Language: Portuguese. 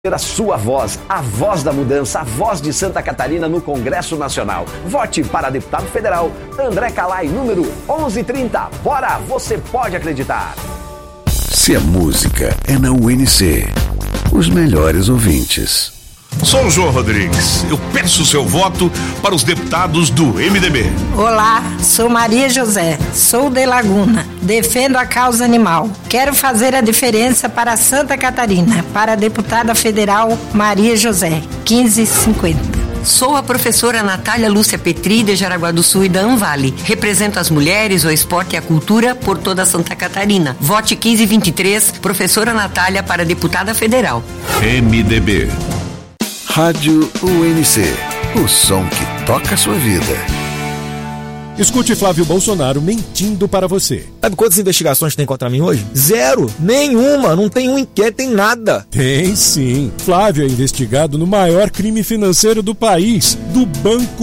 A sua voz, a voz da mudança, a voz de Santa Catarina no Congresso Nacional. Vote para deputado federal André Calai, número 1130. Bora, você pode acreditar. Se a música é na UNC, os melhores ouvintes. Sou o João Rodrigues. Eu peço o seu voto para os deputados do MDB. Olá, sou Maria José, sou de Laguna, defendo a causa animal. Quero fazer a diferença para Santa Catarina, para a deputada federal Maria José, 1550. Sou a professora Natália Lúcia Petri, de Jaraguá do Sul e da Anvale. Represento as mulheres, o esporte e a cultura por toda Santa Catarina. Vote 1523, professora Natália para deputada federal. MDB. Rádio UNC, o som que toca a sua vida. Escute Flávio Bolsonaro mentindo para você. Sabe quantas investigações tem contra mim hoje? Zero! Nenhuma! Não tem um inquérito, tem nada! Tem sim. Flávio é investigado no maior crime financeiro do país, do Banco